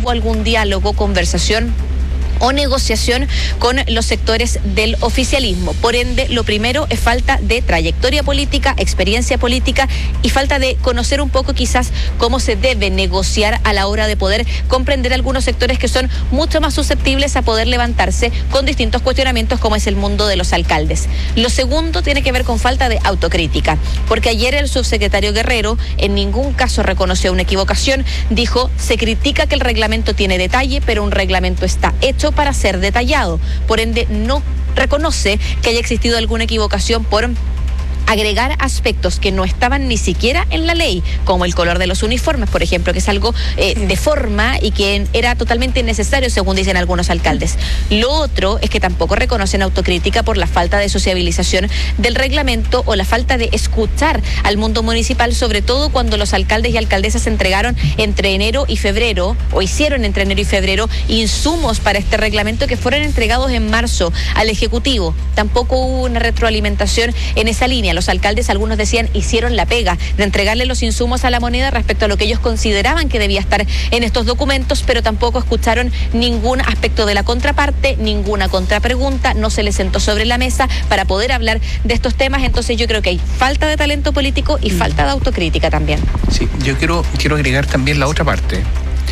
hubo algún diálogo, conversación o negociación con los sectores del oficialismo. Por ende, lo primero es falta de trayectoria política, experiencia política y falta de conocer un poco quizás cómo se debe negociar a la hora de poder comprender algunos sectores que son mucho más susceptibles a poder levantarse con distintos cuestionamientos, como es el mundo de los alcaldes. Lo segundo tiene que ver con falta de autocrítica, porque ayer el subsecretario Guerrero en ningún caso reconoció una equivocación, dijo: se critica que el reglamento tiene detalle, pero un reglamento está hecho para ser detallado. Por ende, no reconoce que haya existido alguna equivocación por agregar aspectos que no estaban ni siquiera en la ley, como el color de los uniformes, por ejemplo, que es algo de forma y que era totalmente innecesario, según dicen algunos alcaldes. Lo otro es que tampoco reconocen autocrítica por la falta de sociabilización del reglamento o la falta de escuchar al mundo municipal, sobre todo cuando los alcaldes y alcaldesas entregaron entre enero y febrero, o hicieron entre enero y febrero, insumos para este reglamento que fueron entregados en marzo al Ejecutivo. Tampoco hubo una retroalimentación en esa línea. Los alcaldes, algunos decían, hicieron la pega de entregarle los insumos a la moneda respecto a lo que ellos consideraban que debía estar en estos documentos, pero tampoco escucharon ningún aspecto de la contraparte, ninguna contrapregunta, no se les sentó sobre la mesa para poder hablar de estos temas. Entonces yo creo que hay falta de talento político y falta de autocrítica también. Sí, yo quiero agregar también la otra parte.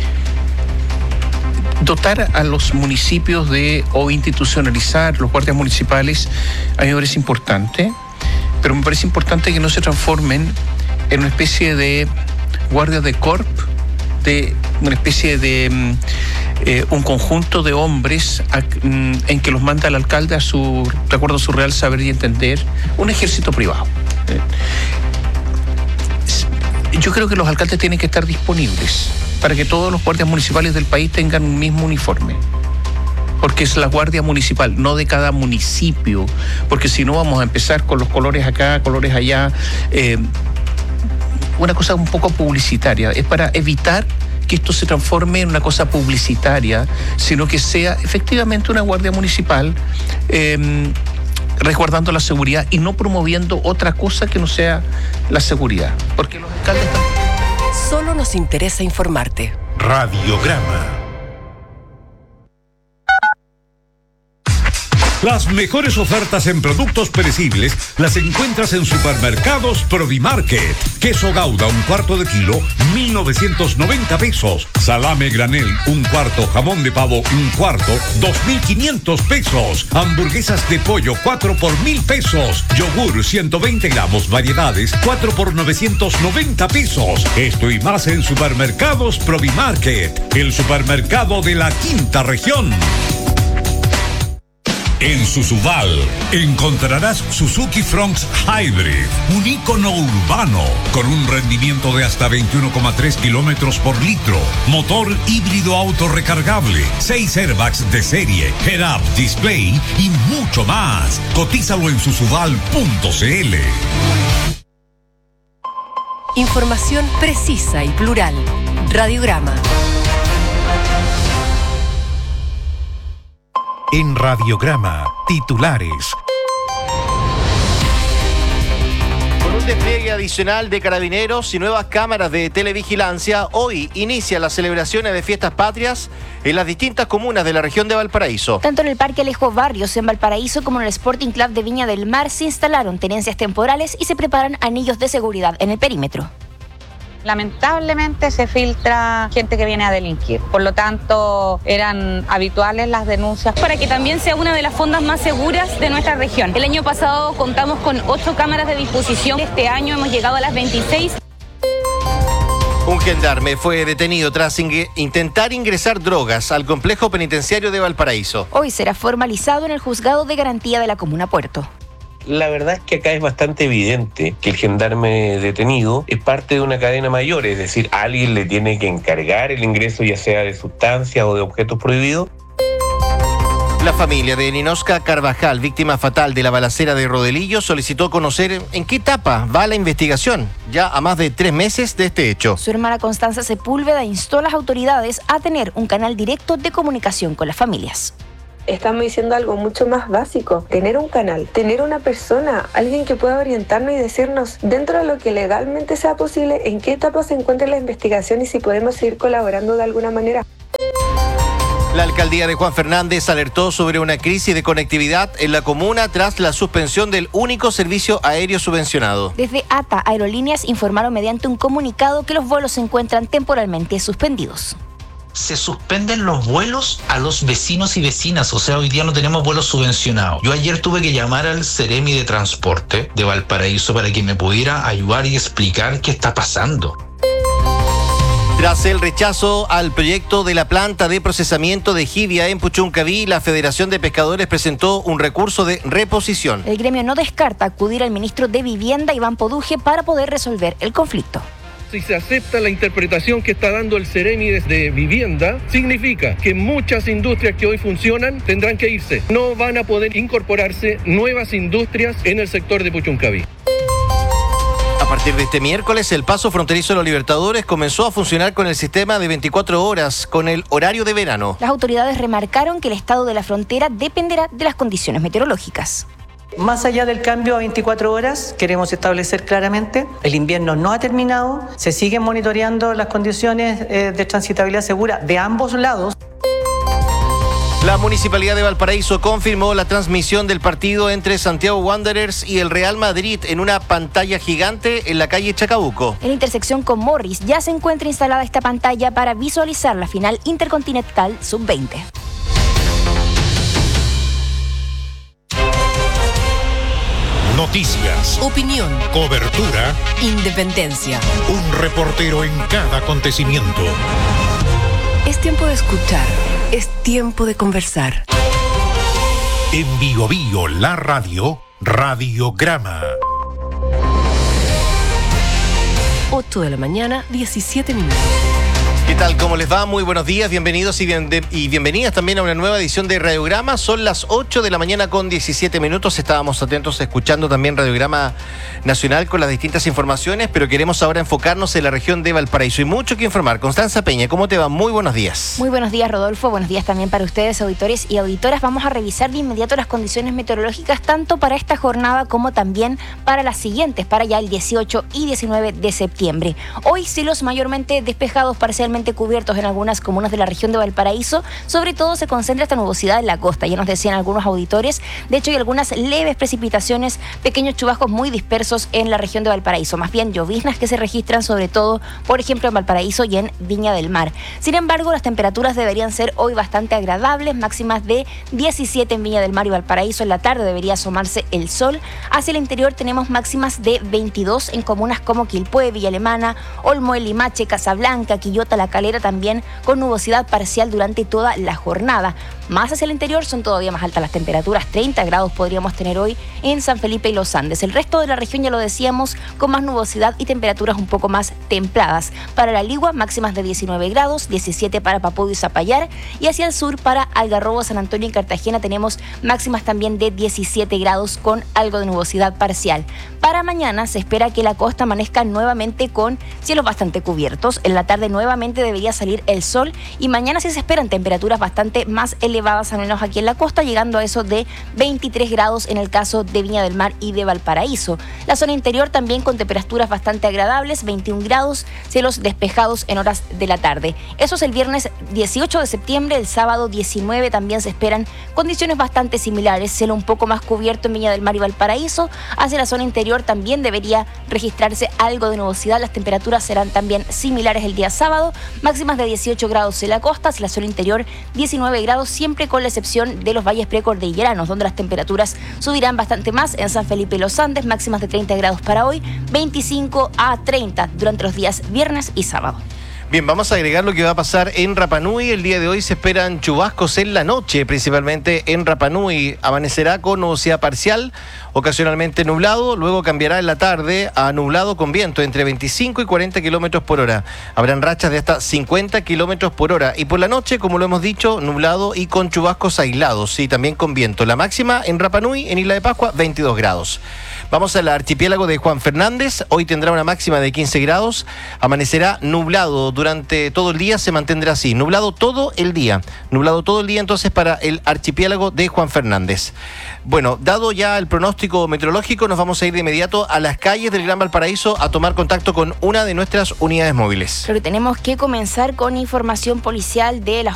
Dotar a los municipios o institucionalizar los guardias municipales, a mí me parece importante, pero me parece importante que no se transformen en una especie de guardias de corp, de una especie de un conjunto de hombres en que los manda el alcalde de acuerdo a su real saber y entender, un ejército privado. Yo creo que los alcaldes tienen que estar disponibles para que todos los guardias municipales del país tengan un mismo uniforme, porque es la guardia municipal, no de cada municipio, porque si no vamos a empezar con los colores acá, colores allá, una cosa un poco publicitaria. Es para evitar que esto se transforme en una cosa publicitaria, sino que sea efectivamente una guardia municipal resguardando la seguridad y no promoviendo otra cosa que no sea la seguridad, porque los alcaldes Solo nos interesa informarte. Radiograma. Las mejores ofertas en productos perecibles las encuentras en Supermercados Provimarket. Queso Gouda, 1/4 de kilo, 1.990 pesos. Salame granel, 1/4. Jamón de pavo, 1/4, 2.500 pesos. Hamburguesas de pollo, 4 por 1.000 pesos. Yogur, 120 gramos, variedades, 4 por 990 pesos. Esto y más en Supermercados Provimarket, el supermercado de la quinta región. En Susubal encontrarás Suzuki Fronx Hybrid, un ícono urbano con un rendimiento de hasta 21,3 kilómetros por litro, motor híbrido autorrecargable, 6 airbags de serie, head-up display y mucho más. Cotízalo en susubal.cl. Información precisa y plural. Radiograma. En Radiograma, titulares. Con un despliegue adicional de carabineros y nuevas cámaras de televigilancia, hoy inicia las celebraciones de fiestas patrias en las distintas comunas de la región de Valparaíso. Tanto en el Parque Alejo Barrios en Valparaíso como en el Sporting Club de Viña del Mar se instalaron tenencias temporales y se preparan anillos de seguridad en el perímetro. Lamentablemente se filtra gente que viene a delinquir, por lo tanto eran habituales las denuncias. Para que también sea una de las fondas más seguras de nuestra región. El año pasado contamos con 8 cámaras de disposición, este año hemos llegado a las 26. Un gendarme fue detenido tras intentar ingresar drogas al complejo penitenciario de Valparaíso. Hoy será formalizado en el juzgado de garantía de la comuna Puerto. La verdad es que acá es bastante evidente que el gendarme detenido es parte de una cadena mayor, es decir, alguien le tiene que encargar el ingreso ya sea de sustancias o de objetos prohibidos. La familia de Ninoska Carvajal, víctima fatal de la balacera de Rodelillo, solicitó conocer en qué etapa va la investigación, ya a más de 3 meses de este hecho. Su hermana Constanza Sepúlveda instó a las autoridades a tener un canal directo de comunicación con las familias. Estamos diciendo algo mucho más básico, tener un canal, tener una persona, alguien que pueda orientarnos y decirnos dentro de lo que legalmente sea posible en qué etapa se encuentra la investigación y si podemos seguir colaborando de alguna manera. La alcaldía de Juan Fernández alertó sobre una crisis de conectividad en la comuna tras la suspensión del único servicio aéreo subvencionado. Desde ATA Aerolíneas informaron mediante un comunicado que los vuelos se encuentran temporalmente suspendidos. Se suspenden los vuelos a los vecinos y vecinas, o sea, hoy día no tenemos vuelos subvencionados. Yo ayer tuve que llamar al Ceremi de Transporte de Valparaíso para que me pudiera ayudar y explicar qué está pasando. Tras el rechazo al proyecto de la planta de procesamiento de jibia en Puchuncaví, la Federación de Pescadores presentó un recurso de reposición. El gremio no descarta acudir al ministro de Vivienda, Iván Poduje, para poder resolver el conflicto. Si se acepta la interpretación que está dando el Ceremi de Vivienda, significa que muchas industrias que hoy funcionan tendrán que irse. No van a poder incorporarse nuevas industrias en el sector de Puchuncaví. A partir de este miércoles, el paso fronterizo de los Libertadores comenzó a funcionar con el sistema de 24 horas, con el horario de verano. Las autoridades remarcaron que el estado de la frontera dependerá de las condiciones meteorológicas. Más allá del cambio a 24 horas, queremos establecer claramente, el invierno no ha terminado, se siguen monitoreando las condiciones de transitabilidad segura de ambos lados. La Municipalidad de Valparaíso confirmó la transmisión del partido entre Santiago Wanderers y el Real Madrid en una pantalla gigante en la calle Chacabuco. En intersección con Morris ya se encuentra instalada esta pantalla para visualizar la final intercontinental sub-20. Noticias, Opinión, cobertura, independencia. un reportero en cada acontecimiento. Es tiempo de escuchar, es tiempo de conversar. En Bio Bio, la radio, Radiograma. 8 de la mañana, 17 minutos. ¿Qué tal? ¿Cómo les va? Muy buenos días, bienvenidos y bienvenidas también a una nueva edición de Radiograma. Son las 8 de la mañana con 17 minutos. Estábamos atentos escuchando también Radiograma Nacional con las distintas informaciones, pero queremos ahora enfocarnos en la región de Valparaíso. Y mucho que informar. Constanza Peña, ¿cómo te va? Muy buenos días. Muy buenos días, Rodolfo. Buenos días también para ustedes, auditores y auditoras. Vamos a revisar de inmediato las condiciones meteorológicas, tanto para esta jornada como también para las siguientes, para ya el 18 y 19 de septiembre. Hoy cielos mayormente despejados, parcialmente cubiertos en algunas comunas de la región de Valparaíso. Sobre todo se concentra esta nubosidad en la costa, ya nos decían algunos auditores. De hecho, hay algunas leves precipitaciones, pequeños chubascos muy dispersos en la región de Valparaíso, más bien lloviznas que se registran sobre todo, por ejemplo, en Valparaíso y en Viña del Mar. Sin embargo, las temperaturas deberían ser hoy bastante agradables, máximas de 17 en Viña del Mar y Valparaíso. En la tarde debería asomarse el sol. Hacia el interior tenemos máximas de 22 en comunas como Quilpué, Villa Alemana, Olmo, Limache, Casablanca, Quillota, La Calera, también con nubosidad parcial durante toda la jornada. Más hacia el interior son todavía más altas las temperaturas, 30 grados podríamos tener hoy en San Felipe y Los Andes. El resto de la región, ya lo decíamos, con más nubosidad y temperaturas un poco más templadas. Para la Ligua, máximas de 19 grados, 17 para Papudo y Zapallar, y hacia el sur para Algarrobo, San Antonio y Cartagena tenemos máximas también de 17 grados con algo de nubosidad parcial. Para mañana se espera que la costa amanezca nuevamente con cielos bastante cubiertos. En la tarde nuevamente debería salir el sol y mañana sí se esperan temperaturas bastante más elevadas, al menos aquí en la costa, llegando a eso de 23 grados en el caso de Viña del Mar y de Valparaíso. La zona interior también con temperaturas bastante agradables, 21 grados, cielos despejados en horas de la tarde. Eso es el viernes 18 de septiembre. El sábado 19 también se esperan condiciones bastante similares, cielo un poco más cubierto en Viña del Mar y Valparaíso. Hacia la zona interior también debería registrarse algo de nubosidad. Las temperaturas serán también similares el día sábado, máximas de 18 grados en la costa, hacia la zona interior 19 grados, siempre con la excepción de los valles precordilleranos, donde las temperaturas subirán bastante más. En San Felipe y Los Andes, máximas de 30 grados para hoy, 25 a 30 durante los días viernes y sábado. Bien, vamos a agregar lo que va a pasar en Rapa Nui. El día de hoy se esperan chubascos en la noche, principalmente en Rapa Nui. Amanecerá con nubosidad parcial, ocasionalmente nublado, luego cambiará en la tarde a nublado con viento entre 25 y 40 kilómetros por hora. Habrán rachas de hasta 50 kilómetros por hora. Y por la noche, como lo hemos dicho, nublado y con chubascos aislados, y también con viento. La máxima en Rapa Nui, en Isla de Pascua, 22 grados. Vamos al archipiélago de Juan Fernández. Hoy tendrá una máxima de 15 grados. Amanecerá nublado durante todo el día, se mantendrá así. Nublado todo el día. Nublado todo el día entonces para el archipiélago de Juan Fernández. Bueno, dado ya el pronóstico meteorológico, nos vamos a ir de inmediato a las calles del Gran Valparaíso a tomar contacto con una de nuestras unidades móviles. Pero tenemos que comenzar con información policial de la